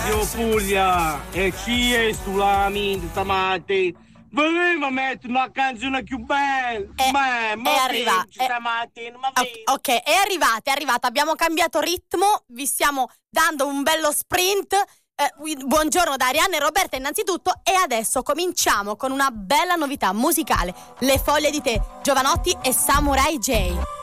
Radio Puglia e ci è sulamente stamattina. Volevo mettere una canzone più bella. Ma è arrivata. Stamattina, Ok, è arrivata. Abbiamo cambiato ritmo, vi stiamo dando un bello sprint. Buongiorno da Arianna e Roberta innanzitutto, e adesso cominciamo con una bella novità musicale. Le foglie di tè, Giovanotti e Samurai J.